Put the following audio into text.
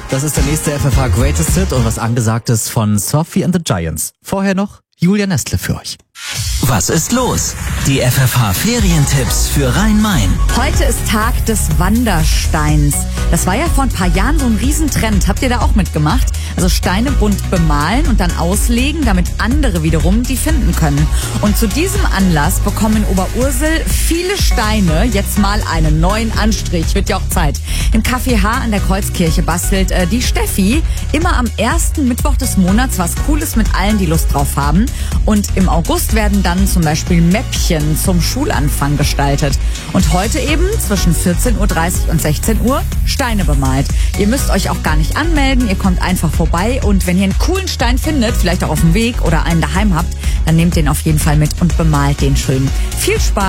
Das ist der nächste FFH Greatest Hit und was Angesagtes von Sophie and the Giants. Vorher noch Julia Nestle für euch. Was ist los? Die FFH-Ferientipps für Rhein-Main. Heute ist Tag des Wandersteins. Das war ja vor ein paar Jahren so ein Riesentrend. Habt ihr da auch mitgemacht? Also Steine bunt bemalen und dann auslegen, damit andere wiederum die finden können. Und zu diesem Anlass bekommen in Oberursel viele Steine jetzt mal einen neuen Anstrich. Wird ja auch Zeit. Im Café H an der Kreuzkirche bastelt die Steffi immer am ersten Mittwoch des Monats was Cooles mit allen, die Lust drauf haben. Und im August werden dann zum Beispiel Mäppchen zum Schulanfang gestaltet. Und heute eben zwischen 14.30 Uhr und 16 Uhr Steine bemalt. Ihr müsst euch auch gar nicht anmelden, ihr kommt einfach vorbei und wenn ihr einen coolen Stein findet, vielleicht auch auf dem Weg oder einen daheim habt, dann nehmt den auf jeden Fall mit und bemalt den schön. Viel Spaß!